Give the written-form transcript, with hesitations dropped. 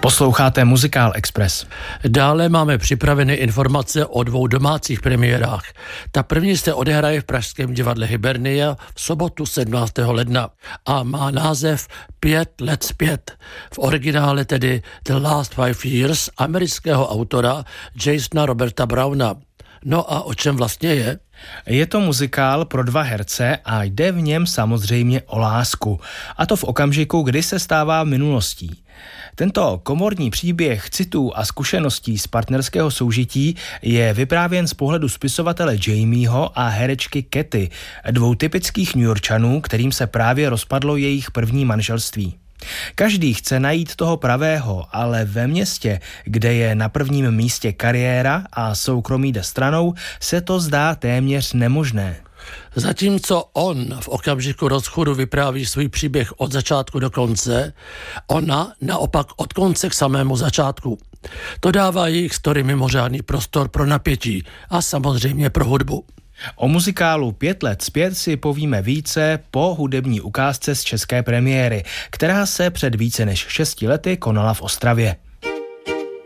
Posloucháte Muzikál Express. Dále máme připraveny informace o 2 domácích premiérách. Ta první se odehraje v pražském divadle Hibernia v sobotu 17. ledna a má název 5 let zpět. V originále tedy The Last 5 Years amerického autora Jasona Roberta Browna. No a o čem vlastně je? Je to muzikál pro 2 herce a jde v něm samozřejmě o lásku. A to v okamžiku, kdy se stává minulostí. Tento komorní příběh citů a zkušeností z partnerského soužití je vyprávěn z pohledu spisovatele Jamieho a herečky Katy, 2 typických Newyorčanů, kterým se právě rozpadlo jejich první manželství. Každý chce najít toho pravého, ale ve městě, kde je na prvním místě kariéra a soukromí jde stranou, se to zdá téměř nemožné. Zatímco on v okamžiku rozchodu vypráví svůj příběh od začátku do konce, ona naopak od konce k samému začátku. To dává jejich story mimořádný prostor pro napětí a samozřejmě pro hudbu. O muzikálu 5 let zpět si povíme více po hudební ukázce z české premiéry, která se před více než 6 lety konala v Ostravě.